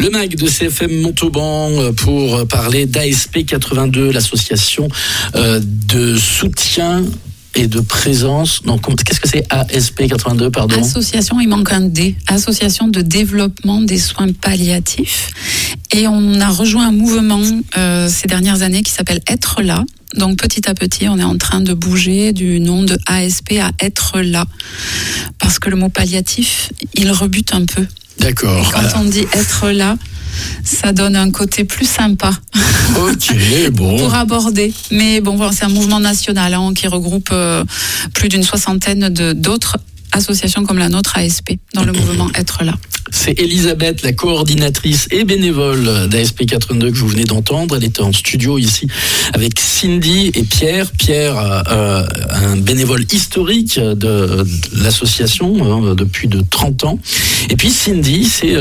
Le MAG de CFM Montauban pour parler d'ASP 82, l'association de soutien et de présence. Non, qu'est-ce que c'est ASP 82, pardon ? Association, il manque un D. Association de développement des soins palliatifs. Et on a rejoint un mouvement ces dernières années qui s'appelle Être là. Donc petit à petit, on est en train de bouger du nom de ASP à Être là. Parce que le mot palliatif, il rebute un peu. D'accord. Et quand on dit Être là, ça donne un côté plus sympa. Ok, bon. Pour aborder. Mais bon, voilà, c'est un mouvement national qui regroupe plus d'une soixantaine d'autres associations comme la nôtre, ASP, dans le mouvement Être là. C'est Elisabeth, la coordinatrice et bénévole d'ASP 82 que vous venez d'entendre. Elle était en studio ici avec Cindy et Pierre. Pierre, un bénévole historique de l'association depuis de 30 ans. Et puis Cindy, c'est